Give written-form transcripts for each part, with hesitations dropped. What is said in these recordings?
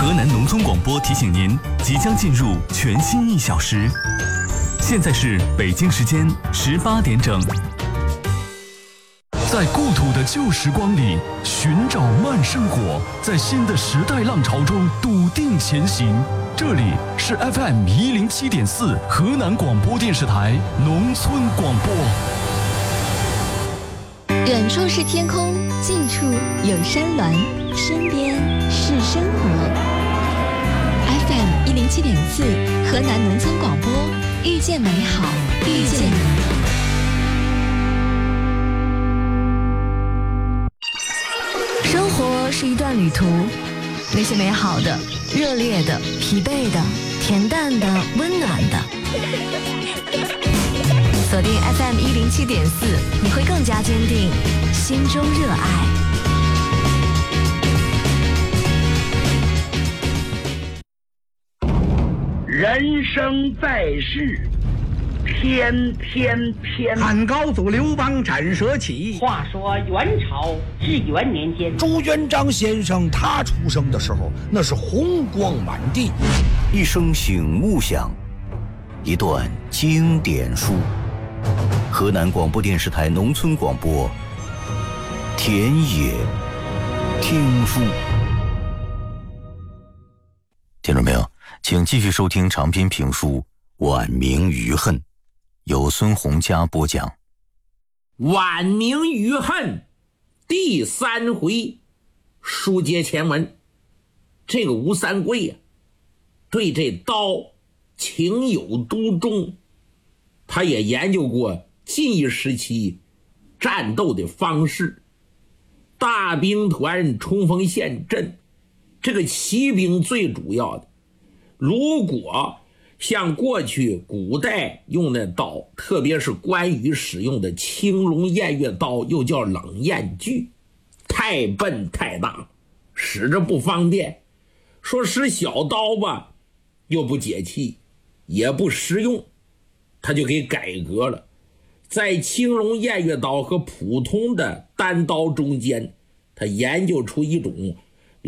河南农村广播提醒您，即将进入全新1小时。现在是北京时间18点整。 在故土的旧时光里寻找慢生活，在新的时代浪潮中笃定前行。这里是 FM107.4 河南广播电视台农村广播。 远处是天空，近处有山峦，身边是生活。FM107.4 河南农村广播，遇见美好，遇见你。生活是一段旅途，那些美好的、热烈的、疲惫的、恬淡的、温暖的。锁定 FM107.4，你会更加坚定心中热爱。 人生在世，天天偏。 汉高祖刘邦斩蛇起。 话说元朝至元年间， 朱元璋先生他出生的时候，那是红光满地。 一声醒悟响，一段经典书。河南广播电视台农村广播，田野听书。听众朋友，请继续收听长篇评书《晚明余恨》，由孙洪佳播讲。 晚明余恨第3回，书接前文。这个吴三桂啊，对这刀情有独钟，他也研究过近一时期战斗的方式。大兵团冲锋陷阵，这个骑兵最主要的，如果像过去古代用的刀，特别是关羽使用的青龙偃月刀，又叫冷艳锯，太笨太大，使着不方便。说使小刀吧，又不解气，也不实用，他就给改革了。在青龙偃月刀和普通的单刀中间，他研究出一种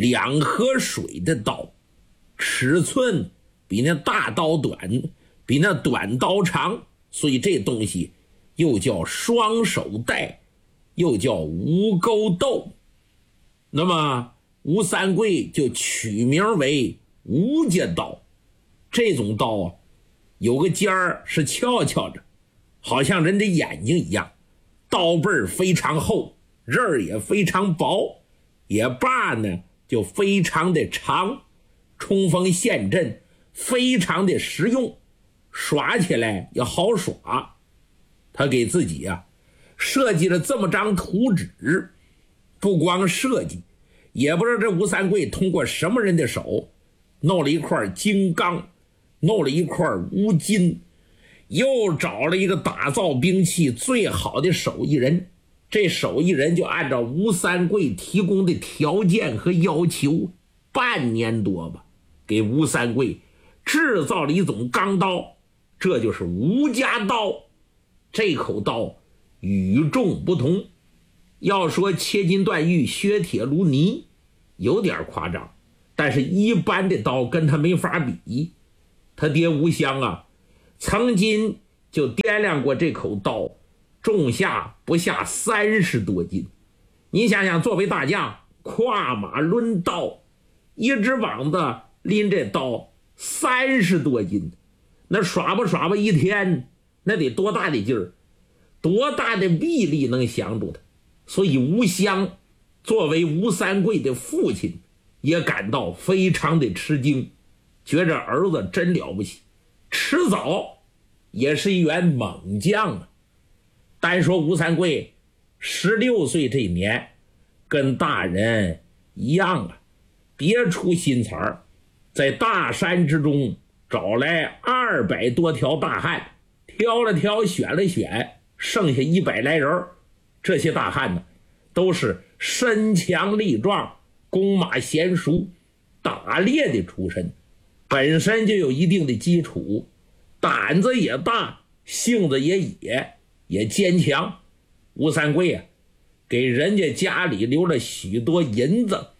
2合水的刀，尺寸比那大刀短，比那短刀长，所以这东西又叫双手带，又叫无钩斗。那么吴三桂就取名为吴家刀。这种刀啊，有个尖儿是翘翘着，好像人的眼睛一样，刀背非常厚，刃儿也非常薄，也把呢就非常的长，冲锋陷阵非常的实用，耍起来也好耍。他给自己啊设计了这么张图纸，不光设计，也不知道这吴三桂通过什么人的手弄了一块金刚，弄了一块乌金，又找了一个打造兵器最好的手艺人。这手艺人就按照吴三桂提供的条件和要求，半年多吧，给吴三桂制造了一种钢刀，这就是吴家刀。这口刀与众不同，要说切金断玉、削铁如泥，有点夸张，但是一般的刀跟他没法比。他爹吴襄啊，曾经就掂量过这口刀，重下不下30多斤。你想想，作为大将，跨马抡刀，一只膀子拎这刀30多斤，那耍吧一天，那得多大的劲儿，多大的臂力能降住他。所以吴襄作为吴三桂的父亲，也感到非常的吃惊，觉着儿子真了不起，迟早也是一员猛将啊。单说吴三桂16岁这年，跟大人一样啊，别出心裁儿，在大山之中找来200多条大汉，挑了挑选了选，剩下100来人。这些大汉呢，都是身强力壮，弓马娴熟，打猎的出身，本身就有一定的基础，胆子也大，性子也坚强。吴三桂啊，给人家家里留了许多银子，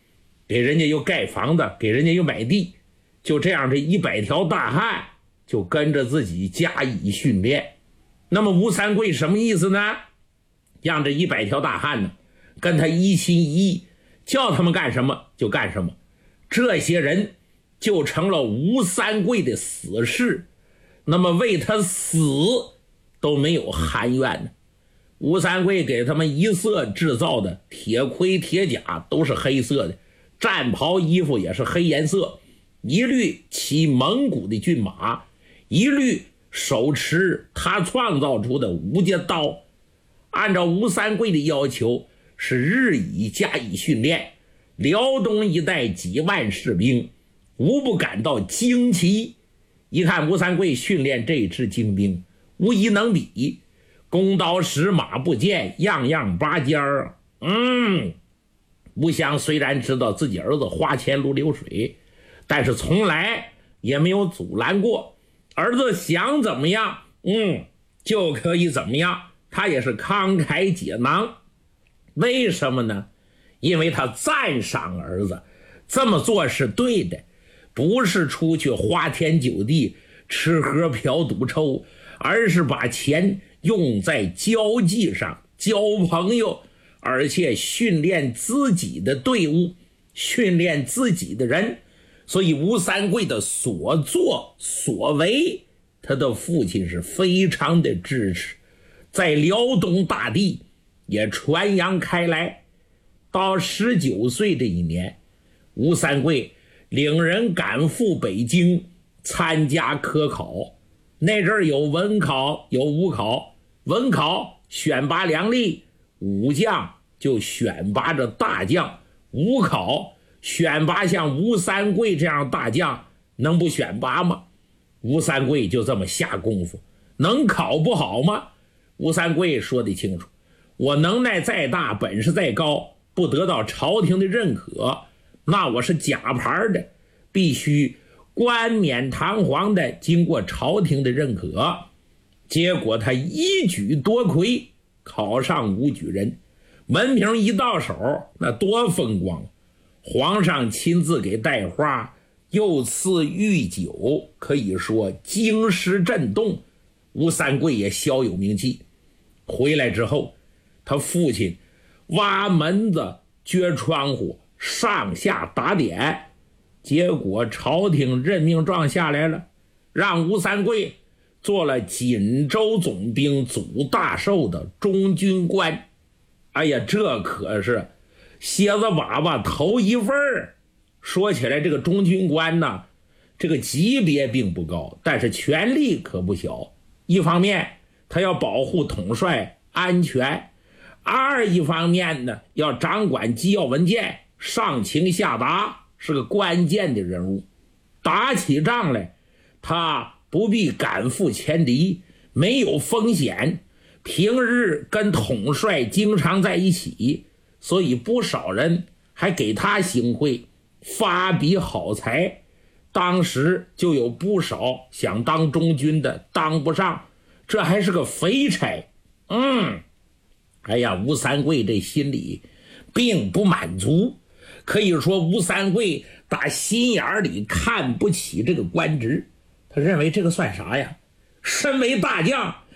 给人家又盖房子，给人家又买地，就这样这100条大汉就跟着自己加以训练。那么吴三桂什么意思呢？让这100条大汉呢跟他一心一意，叫他们干什么就干什么。这些人就成了吴三桂的死士，那么为他死都没有含怨呢。吴三桂给他们一色制造的铁盔铁甲都是黑色的，战袍衣服也是黑颜色，一律骑蒙古的骏马，一律手持他创造出的吴家刀。按照吴三桂的要求，是日以加以训练，辽东一带几万士兵无不感到惊奇。一看吴三桂训练这支精兵，无一能比，弓刀石马不见，样样拔尖儿。吴襄虽然知道自己儿子花钱如流水，但是从来也没有阻拦过儿子想怎么样就可以怎么样，他也是慷慨解囊。为什么呢？因为他赞赏儿子这么做是对的，不是出去花天酒地吃喝嫖赌抽，而是把钱用在交际上，交朋友，而且训练自己的队伍，训练自己的人。所以吴三桂的所作所为，他的父亲是非常的支持，在辽东大地也传扬开来。到19岁这一年，吴三桂领人赶赴北京参加科考。那阵儿有文考有武考，文考选拔良吏，武将就选拔着大将，武考选拔像吴三桂这样大将，能不选拔吗？吴三桂就这么下功夫，能考不好吗？吴三桂说得清楚，我能耐再大，本事再高，不得到朝廷的认可，那我是假牌的，必须冠冕堂皇的经过朝廷的认可。结果他一举夺魁，考上武举人，文凭一到手，那多风光！皇上亲自给带花，又赐御酒，可以说京师震动。吴三桂也小有名气。回来之后，他父亲挖门子、撅窗户、上下打点，结果朝廷任命状下来了，让吴三桂做了锦州总兵祖大寿的中军官。哎呀，这可是蝎子粑粑头一份儿。说起来，这个中军官呢，这个级别并不高，但是权力可不小。一方面他要保护统帅安全，一方面呢要掌管机要文件，上情下达，是个关键的人物。打起仗来，他不必赶赴前敌，没有风险，平日跟统帅经常在一起，所以不少人还给他行贿，发笔好财。当时就有不少想当中军的当不上，这还是个肥差。哎呀，吴三桂这心里并不满足，可以说吴三桂打心眼里看不起这个官职。他认为这个算啥呀？身为大将，